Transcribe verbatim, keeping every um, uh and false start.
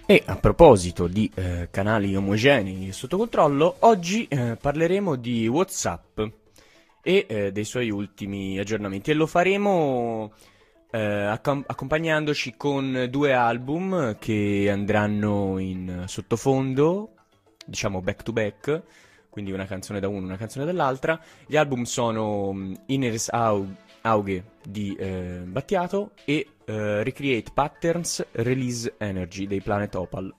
E a proposito di eh, canali omogenei sotto controllo, oggi eh, parleremo di WhatsApp e eh, dei suoi ultimi aggiornamenti e lo faremo eh, accom- accompagnandoci con due album che andranno in sottofondo, diciamo back to back, quindi una canzone da uno, una canzone dall'altra. Gli album sono mm, Inneres Au- Auge di eh, Battiato e eh, Recreate Patterns Release Energy dei Planet Opal.